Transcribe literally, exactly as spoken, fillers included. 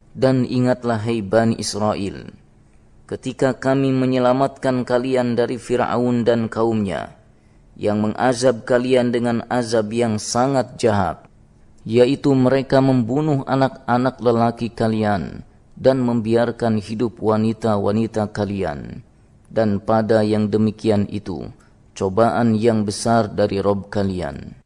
Dan ingatlah hai Bani Israel, ketika kami menyelamatkan kalian dari Fir'aun dan kaumnya, yang mengazab kalian dengan azab yang sangat jahat, yaitu mereka membunuh anak-anak lelaki kalian dan membiarkan hidup wanita-wanita kalian. Dan pada yang demikian itu, cobaan yang besar dari Rabb kalian.